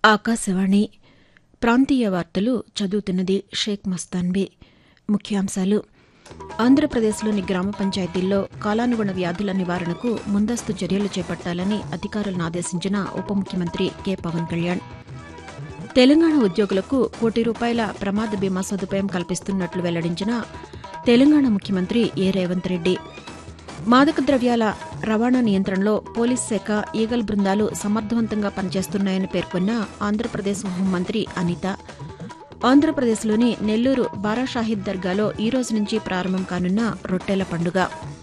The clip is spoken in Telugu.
ఆకాశవాణి ప్రాంతీయ వార్తలు చదువుతున్నది షేక్ మస్తాన్బీ. ముఖ్యాంశాలు: ఆంధ్రప్రదేశ్లోని గ్రామ పంచాయతీల్లో కాలానుగుణ వ్యాధుల నివారణకు ముందస్తు చర్యలు చేపట్టాలని అధికారులను ఆదేశించిన ఉప ముఖ్యమంత్రి కె పవన్ కళ్యాణ్. తెలంగాణ ఉద్యోగులకు ₹1,00,00,000 ప్రమాద బీమా సదుపాయం కల్పిస్తున్నట్లు వెల్లడించిన తెలంగాణ ముఖ్యమంత్రి ఏ రేవంత్ రెడ్డి. మాదక ద్రవ్యాల రవాణా నియంత్రణలో పోలీస్ శాఖ, ఈగల్ బృందాలు సమర్థవంతంగా పనిచేస్తున్నాయని పేర్కొన్న ఆంధ్రప్రదేశ్ హోంమంత్రి అనిత. ఆంధ్రప్రదేశ్లోని నెల్లూరు బారాషాహిద్ దర్గాలో ఈ రోజు నుంచి ప్రారంభం కానున్న రొట్టెల పండుగ.